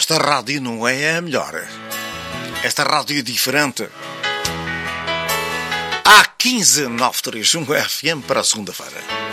esta rádio não é a melhor. Esta rádio é diferente. A 15931 FM para a segunda-feira.